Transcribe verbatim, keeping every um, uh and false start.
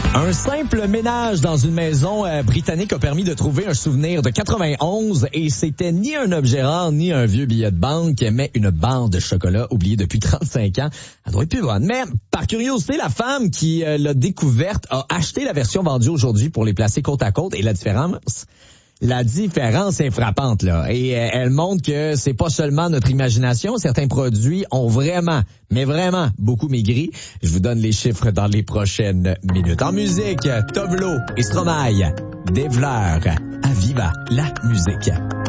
Un simple ménage dans une maison euh, britannique a permis de trouver un souvenir de quatre-vingt-onze et c'était ni un objet rare ni un vieux billet de banque, mais une barre de chocolat oubliée depuis trente-cinq ans. Elle doit être plus bonne. Mais par curiosité, la femme qui euh, l'a découverte a acheté la version vendue aujourd'hui pour les placer côte à côte et la différence... La différence est frappante, là. Et euh, elle montre que c'est pas seulement notre imagination. Certains produits ont vraiment, mais vraiment, beaucoup maigri. Je vous donne les chiffres dans les prochaines minutes. En musique, Tovlo et Stromae, Devleur, Aviva, la musique.